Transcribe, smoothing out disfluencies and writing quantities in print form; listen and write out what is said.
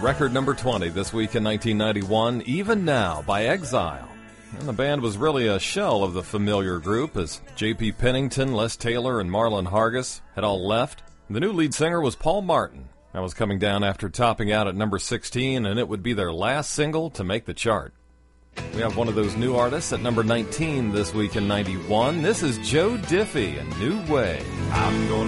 Record number 20 this week in 1991, Even Now by Exile. And the band was really a shell of the familiar group as J.P. Pennington, Les Taylor, and Marlon Hargis had all left. The new lead singer was Paul Martin. That was coming down after topping out at number 16, and it would be their last single to make the chart. We have one of those new artists at number 19 this week in 91. This is Joe Diffie and New Way. I'm gonna